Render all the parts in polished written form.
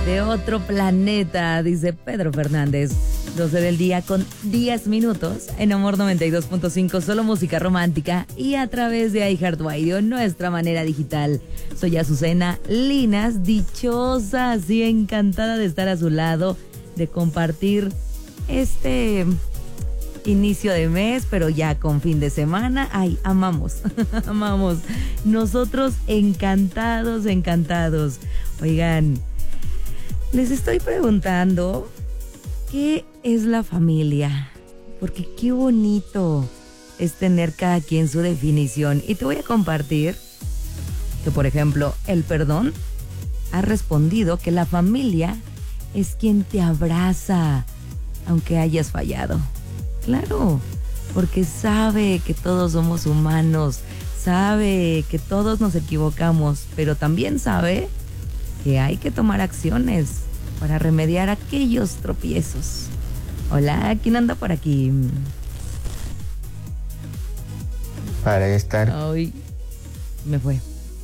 de otro planeta, dice Pedro Fernández. 12 del día con 10 minutos en Amor 92.5, solo música romántica y a través de iHeartRadio, nuestra manera digital. Soy Azucena Linas, dichosa, y encantada de estar a su lado, de compartir este inicio de mes, pero ya con fin de semana. Ay, amamos, amamos. Nosotros encantados, encantados. Oigan, les estoy preguntando, ¿qué es la familia? Porque qué bonito es tener cada quien su definición. Y te voy a compartir que, por ejemplo, el perdón ha respondido que la familia es quien te abraza, aunque hayas fallado. Claro, porque sabe que todos somos humanos, sabe que todos nos equivocamos, pero también sabe que hay que tomar acciones para remediar aquellos tropiezos. Hola, ¿quién anda por aquí? Para estar. Ay, me fue.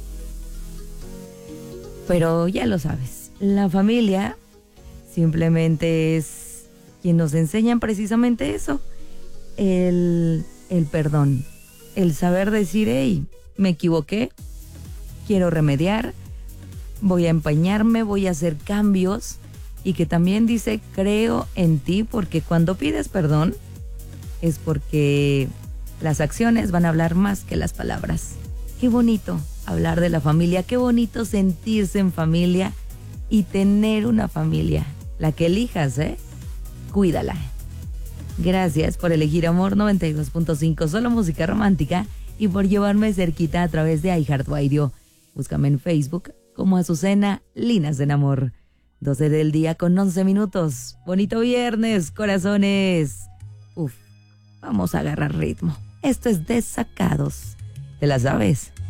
Pero ya lo sabes, la familia simplemente es quien nos enseñan precisamente eso, el perdón, el saber decir, hey, me equivoqué, quiero remediar, voy a empeñarme, voy a hacer cambios, y que también dice, creo en ti, porque cuando pides perdón es porque las acciones van a hablar más que las palabras. Qué bonito hablar de la familia, qué bonito sentirse en familia y tener una familia, la que elijas, cuídala. Gracias por elegir Amor 92.5, solo música romántica, y por llevarme cerquita a través de iHeartRadio. Búscame en Facebook como Azucena Linas en Amor. 12 del día con 11 minutos. Bonito viernes, corazones. Uf, vamos a agarrar ritmo. Esto es Desacados. ¿Te la sabes?